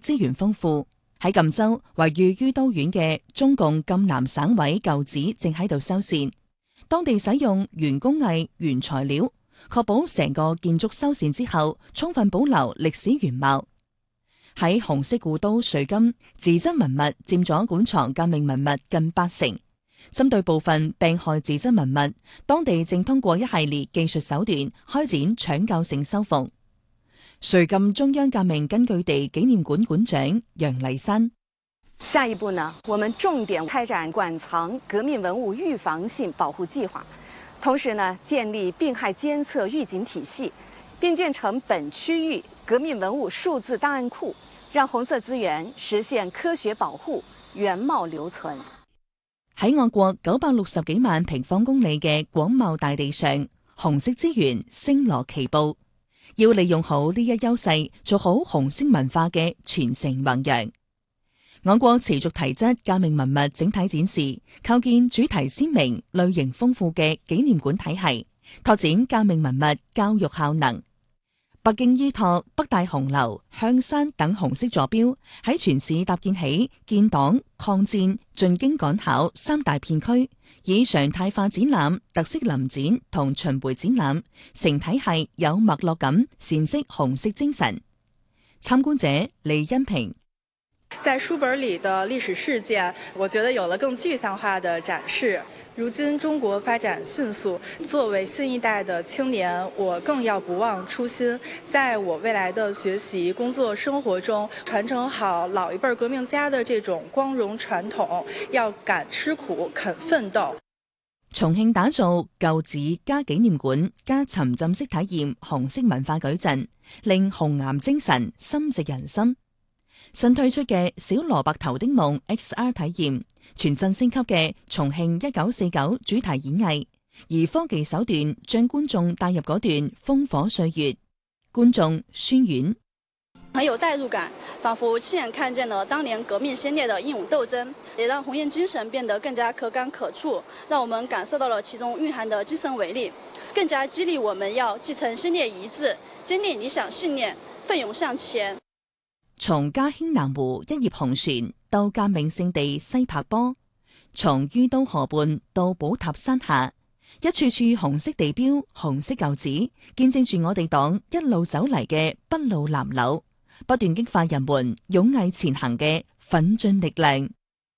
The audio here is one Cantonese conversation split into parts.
資源豐富。喺贛州位於于都縣嘅中共贛南省委舊址正喺度修繕，當地使用原工藝原材料，確保成個建築修繕之後充分保留歷史原貌。喺紅色故都瑞金，自質文物佔咗館藏革命文物近80%。針對部分病害自質文物，當地正通過一系列技術手段開展搶救性修復。瑞金中央革命根據地紀念館館長楊麗珊： 下一步呢，我們重點開展館藏革命文物預防性保護計劃，同時呢，建立病害監測預警體系，並建成本區域革命文物數字檔案庫，讓紅色資源實現科學保護、原貌留存。 喺我國960幾萬平方公里嘅廣袤大地上，紅色資源星羅棋布。要利用好呢一優勢，做好紅色文化嘅傳承弘揚。我國持續提質革命文物整體展示，構建主題鮮明、類型豐富嘅紀念館體系，拓展革命文物教育效能。北京依託北大紅樓、香山等紅色座標，喺全市搭建起建黨、抗戰、進京趕考3大片區，以常態化展覽、特色臨展同巡迴展覽，成體系有脈絡咁闡釋紅色精神。參觀者李欣平： 在書本裡的歷史事件，我覺得有了更具象化的展示。如今中國發展迅速，作為新一代的青年，我更要不忘初心，在我未來的學習、工作、生活中，傳承好老一輩革命家的這種光榮傳統，要敢吃苦、肯奮鬥。 重慶打造舊址加紀念館加沉浸式體驗紅色文化矩陣，令紅岩精神深植人心。新推出嘅小蘿蔔頭的夢 XR 體驗，全新升級嘅重慶1949主題演藝，以科技手段將觀眾帶入嗰段烽火歲月。觀眾宣遠： 很有代入感，仿佛親眼看見了當年革命先烈的英勇鬥爭，也讓紅岩精神變得更加可感可觸，讓我們感受到了其中蘊含的精神偉力，更加激勵我們要繼承先烈遺志，堅定理想信念，奮勇向前。 從嘉興南湖一葉紅船到革命聖地西柏坡，從于都河畔到寶塔山下，一處處紅色地標、紅色舊址，見證住我哋黨一路走嚟嘅篳路藍縷，不斷激發人們勇毅前行嘅奮進力量。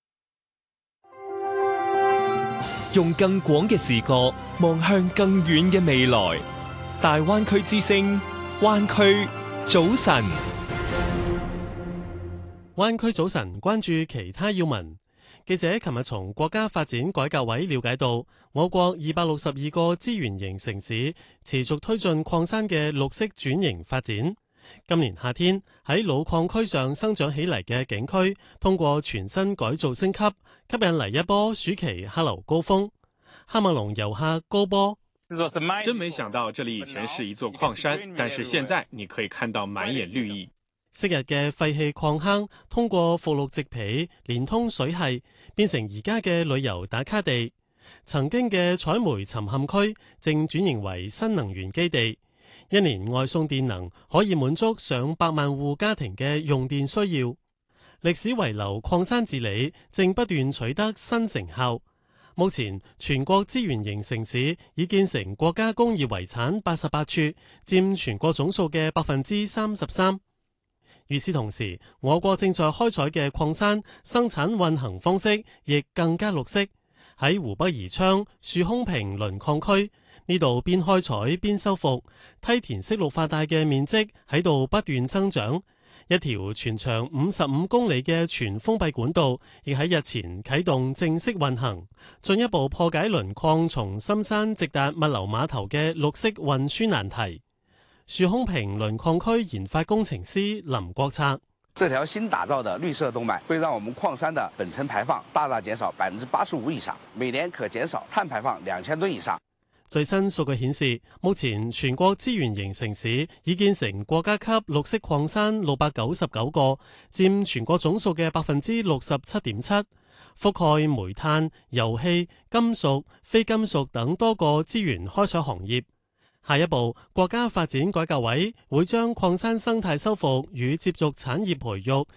用更廣嘅視覺望向更遠嘅未來，大灣區之聲，灣區早晨。 灣區早晨關注其他要聞。記者琴日從國家發展改革委了解到，我國262個資源型城市持續推進礦山嘅綠色轉型發展。今年夏天喺老礦區上生長起嚟嘅景區，通過全新改造升級，吸引嚟一波暑期客流高峰。喀麥隆遊客高波： 真沒想到這裡以前是一座礦山，但是現在你可以看到滿眼綠意。 昔日嘅廢棄礦坑通過復綠植皮連通水系，變成而家嘅旅遊打卡地。曾經嘅採煤沉陷區正轉型為新能源基地，一年外送電能可以滿足上百萬戶家庭嘅用電需要。歷史遺留礦山治理正不斷取得新成效。目前全國資源型城市已建成國家工業遺產88處，佔全國總數嘅33%。與此同時，我國正在開採嘅礦山生產運行方式亦更加綠色。喺湖北宜昌樹空坪磷礦區呢度，邊開採邊修復，梯田式綠化帶嘅面積喺度不斷增長。一條全長55公里嘅全封閉管道亦喺日前啟動正式運行，進一步破解磷礦從深山直達物流碼頭嘅綠色運輸難題。樹空坪磷礦區研發工程師林國策： 這條新打造的綠色動脈會讓我們礦山的本層排放大大減少85%以上，每年可減少碳排放2000噸以上。 最新數據顯示，目前全國資源型城市已建成國家級綠色礦山699個，佔全國總數嘅67.7%，覆蓋煤炭、油氣、金屬、非金屬等多個資源開採行業。下一步，國家發展改革委會將礦山生態修復與接續產業培育